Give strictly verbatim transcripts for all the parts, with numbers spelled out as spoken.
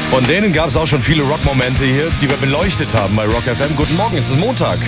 Von denen gab es auch schon viele Rockmomente hier, die wir beleuchtet haben bei Rock F M. Guten Morgen, es ist Montag.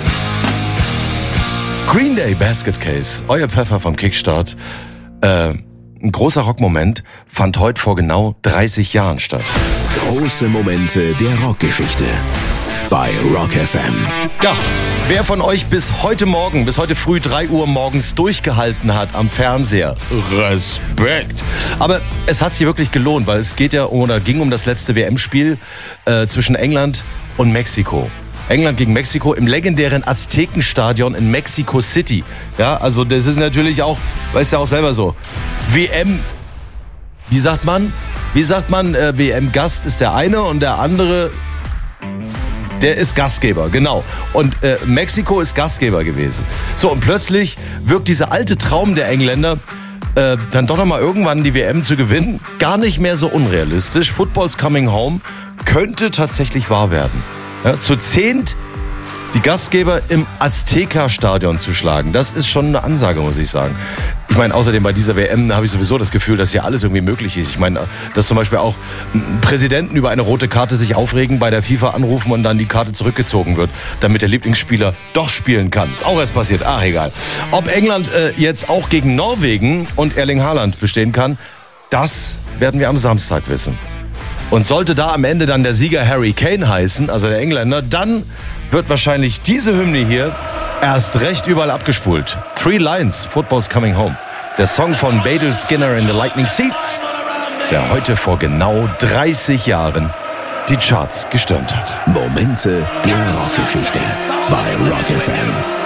Green Day Basket Case, euer Pfeffer vom Kickstart. Äh, ein großer Rockmoment fand heute vor genau dreißig Jahren statt. Große Momente der Rockgeschichte bei Rock F M. Ja, wer von euch bis heute Morgen, bis heute früh drei Uhr morgens durchgehalten hat am Fernseher, Respekt. Aber es hat sich wirklich gelohnt, weil es geht ja oder ging um das letzte W M-Spiel äh, zwischen England und Mexiko. England gegen Mexiko im legendären Aztekenstadion in Mexico City. Ja, also das ist natürlich auch, weißt ja auch selber so, W M, wie sagt man? Wie sagt man, äh, W M-Gast ist der eine und der andere, der ist Gastgeber, genau. Und äh, Mexiko ist Gastgeber gewesen. So, und plötzlich wirkt dieser alte Traum der Engländer, äh, dann doch nochmal irgendwann die W M zu gewinnen, gar nicht mehr so unrealistisch. Football's coming home könnte tatsächlich wahr werden. Ja, zu zehnt die Gastgeber im Azteca-Stadion zu schlagen, das ist schon eine Ansage, muss ich sagen. Ich meine, außerdem bei dieser W M habe ich sowieso das Gefühl, dass hier alles irgendwie möglich ist. Ich meine, dass zum Beispiel auch Präsidenten über eine rote Karte sich aufregen, bei der FIFA anrufen und dann die Karte zurückgezogen wird, damit der Lieblingsspieler doch spielen kann. Ist auch erst passiert, ach egal. Ob England äh, jetzt auch gegen Norwegen und Erling Haaland bestehen kann, das werden wir am Samstag wissen. Und sollte da am Ende dann der Sieger Harry Kane heißen, also der Engländer, dann wird wahrscheinlich diese Hymne hier erst recht überall abgespult. Three Lions, Football's Coming Home. Der Song von Badal Skinner in the Lightning Seeds, der heute vor genau dreißig Jahren die Charts gestürmt hat. Momente der Rockgeschichte bei Rock F M.